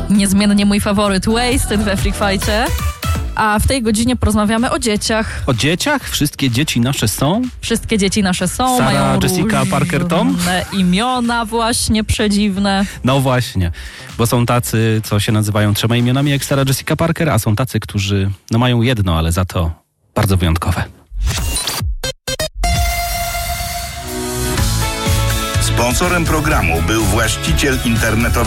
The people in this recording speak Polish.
Niezmiennie mój faworyt Wasted we Freak Fightie. A w tej godzinie porozmawiamy o dzieciach. O dzieciach? Wszystkie dzieci nasze są? Wszystkie dzieci nasze są, Sarah mają Jessica Parker Tom? różne imiona właśnie przedziwne. No właśnie, bo są tacy, co się nazywają 3 imionami jak Sarah Jessica Parker, a są tacy, którzy mają jedno, ale za to bardzo wyjątkowe. Sponsorem programu był właściciel internetowej